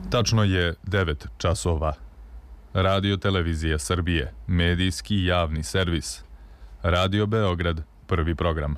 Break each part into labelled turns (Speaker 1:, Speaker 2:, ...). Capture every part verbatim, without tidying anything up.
Speaker 1: Tačno je devet časova. Radio Televizija Srbije, medijski javni servis. Radio Beograd, prvi program.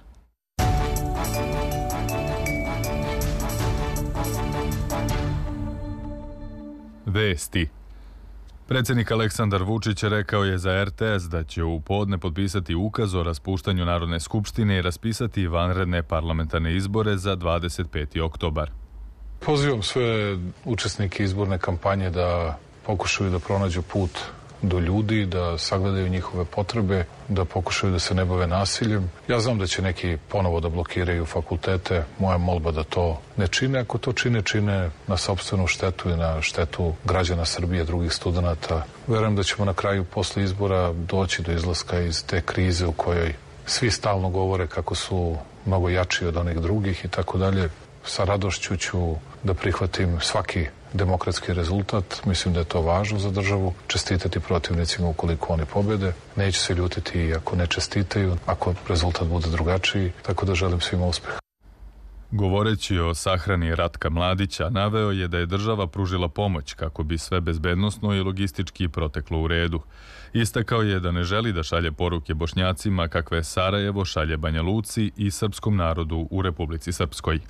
Speaker 1: Vesti. Predsjednik Aleksandar Vučić rekao je za R T S da će u podne potpisati ukaz o raspuštanju Narodne skupštine i raspisati vanredne parlamentarne izbore za dvadeset peti oktobar.
Speaker 2: Pozivam sve učesnike izborne kampanje da pokušaju da pronađu put do ljudi, da sagledaju njihove potrebe, da pokušaju da se ne bave nasiljem. Ja znam da će neki ponovo da blokiraju fakultete. Moja molba da to ne čine. Ako to čine, čine na sopstvenu štetu i na štetu građana Srbije, drugih studenata. Verujem da ćemo na kraju posle izbora doći do izlaska iz te krize u kojoj svi stalno govore kako su mnogo jači od onih drugih i tako dalje. Sa radošću ću da prihvatim svaki demokratski rezultat. Mislim da je to važno za državu. Čestitati protivnicima ukoliko oni pobede. Neću se ljutiti ako ne čestitaju, ako rezultat bude drugačiji. Tako da želim svima uspeh.
Speaker 1: Govoreći o sahrani Ratka Mladića, naveo je da je država pružila pomoć kako bi sve bezbednosno i logistički proteklo u redu. Istakao je da ne želi da šalje poruke Bošnjacima kakve Sarajevo šalje Banja Luci i srpskom narodu u Republici Srpskoj.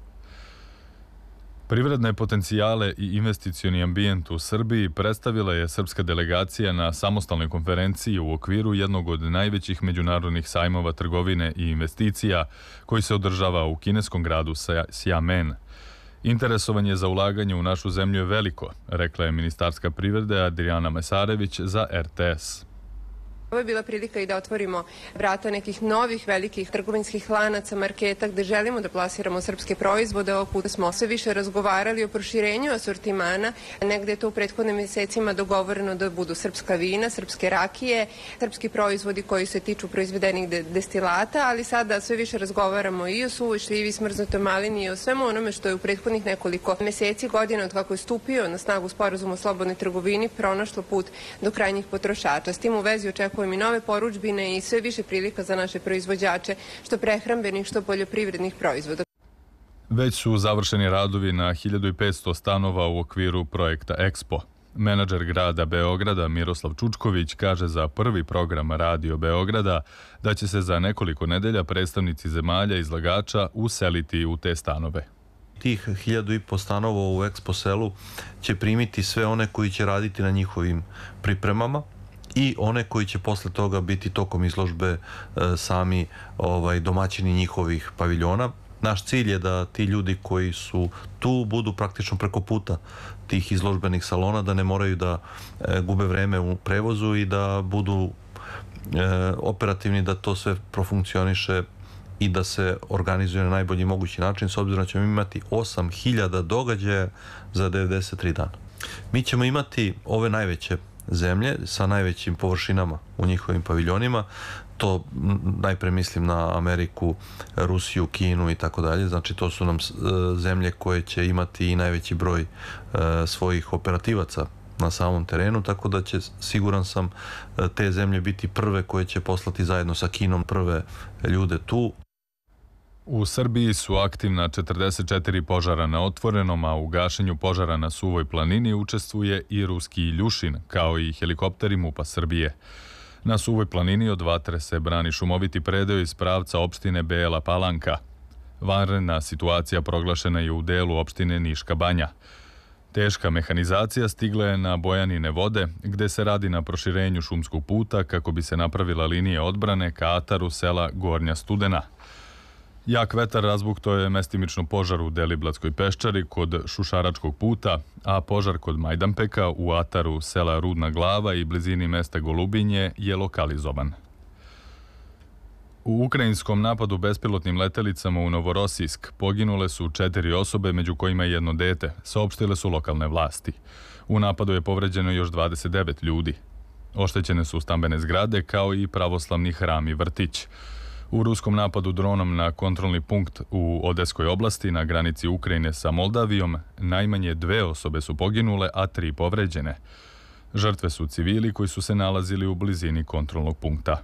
Speaker 1: Privredne potencijale i investicioni ambijent u Srbiji predstavila je srpska delegacija na samostalnoj konferenciji u okviru jednog od najvećih međunarodnih sajmova trgovine i investicija koji se održava u kineskom gradu Xiamen. Interesovanje za ulaganje u našu zemlju je veliko, rekla je ministarska privrede Adriana Mesarević za R T S.
Speaker 3: Ovo je bila prilika i da otvorimo vrata nekih novih velikih trgovinskih lanaca, marketa gde želimo da plasiramo srpske proizvode. Ovog puta smo sve više razgovarali o proširenju asortimana. Negde je to u prethodnim mjesecima dogovoreno da budu srpska vina, srpske rakije, srpski proizvodi koji se tiču proizvedenih de destilata, ali sada sve više razgovaramo i o suvoj šljivi, smrznutoj malini i o svemu onome što je u prethodnih nekoliko mjeseci, godina od kako je stupio na snagu sporazum o slobodnoj trgovini, pronašlo put do krajnjih potrošača. S tim u vezi očekujemo i nove poručbine i sve više prilika za naše proizvođače, što prehrambenih, što poljoprivrednih proizvoda.
Speaker 1: Već su završeni radovi na hiljadu petsto stanova u okviru projekta Expo. Menadžer grada Beograda Miroslav Čučković kaže za prvi program Radio Beograda da će se za nekoliko nedelja predstavnici zemalja izlagača useliti u te stanove.
Speaker 4: Tih hiljadu i po stanova u Expo selu će primiti sve one koji će raditi na njihovim pripremama i one koji će posle toga biti tokom izložbe e, sami ovaj, domaćini njihovih paviljona. Naš cilj je da ti ljudi koji su tu budu praktično preko puta tih izložbenih salona, da ne moraju da e, gube vreme u prevozu i da budu e, operativni, da to sve profunkcioniše i da se organizuje na najbolji mogući način, s obzirom da ćemo imati osam hiljada događaja za devedeset tri dana. Mi ćemo imati ove najveće zemlje sa najvećim površinama u njihovim paviljonima. To najpre mislim na Ameriku, Rusiju, Kinu i tako dalje. Znači to su nam zemlje koje će imati i najveći broj svojih operativaca na samom terenu, tako da će, siguran sam, te zemlje biti prve koje će poslati zajedno sa Kinom prve ljude tu.
Speaker 1: U Srbiji su aktivna četrdeset četiri požara na otvorenom, a u gašenju požara na Suvoj planini učestvuje i ruski Iljušin, kao i helikopteri MUP-a Srbije. Na Suvoj planini od vatre se brani šumoviti predeo iz pravca opštine Bela Palanka. Vanredna situacija proglašena je u delu opštine Niška Banja. Teška mehanizacija stigla je na Bojanine vode, gde se radi na proširenju šumskog puta kako bi se napravila linija odbrane ka ataru sela Gornja Studena. Jak vetar razbuktao je mestimično požar u Deliblatskoj peščari kod Šušaračkog puta, a požar kod Majdanpeka u ataru sela Rudna Glava i blizini mesta Golubinje je lokalizovan. U ukrajinskom napadu bespilotnim letelicama u Novorosijsk poginule su četiri osobe, među kojima je jedno dete, saopštile su lokalne vlasti. U napadu je povređeno još dvadeset devet ljudi. Oštećene su stambene zgrade kao i pravoslavni hram i vrtić. U ruskom napadu dronom na kontrolni punkt u Odeskoj oblasti na granici Ukrajine sa Moldavijom najmanje dve osobe su poginule, a tri povređene. Žrtve su civili koji su se nalazili u blizini kontrolnog punkta.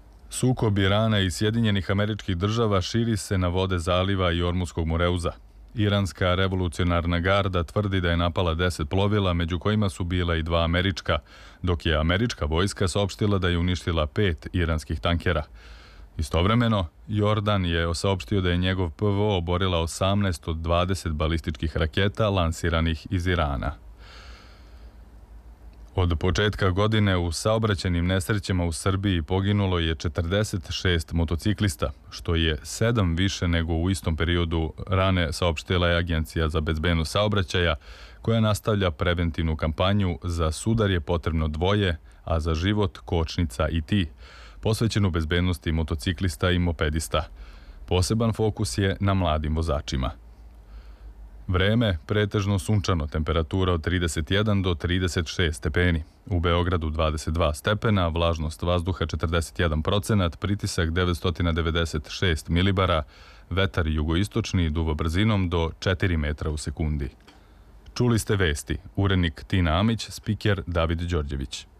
Speaker 1: Sukob Irana i Sjedinjenih Američkih Država širi se na vode zaliva i Ormuskog Moreuza. Iranska revolucionarna garda tvrdi da je napala deset plovila, među kojima su bila i dva američka, dok je američka vojska saopštila da je uništila pet iranskih tankera. Istovremeno, Jordan je saopštio da je njegov P V O oborila osamnaest od dvadeset balističkih raketa lansiranih iz Irana. Od početka godine u saobraćajnim nesrećama u Srbiji poginulo je četrdeset šest motociklista, što je sedam više nego u istom periodu rane, saopštila je Agencija za bezbednost saobraćaja, koja nastavlja preventivnu kampanju Za sudar je potrebno dvoje, a za život kočnica i ti, posvećenu bezbednosti motociklista i mopedista. Poseban fokus je na mladim vozačima. Vreme pretežno sunčano, temperatura od trideset jedan do trideset šest stepeni. U Beogradu dvadeset dva stepena, vlažnost vazduha četrdeset jedan procenat, pritisak devetsto devedeset šest milibara, vetar jugoistočni duva brzinom do četiri metra u sekundi. Čuli ste vesti, urednik Tina Amić, spiker David Đorđević.